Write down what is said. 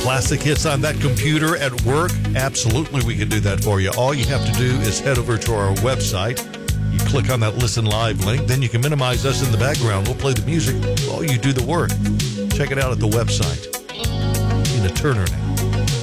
classic hits on that computer at work? Absolutely, we can do that for you. All you have to do is head over to our website. You click on that Listen Live link. Then you can minimize us in the background. We'll play the music while you do the work. Check it out at the website. Tina Turner now.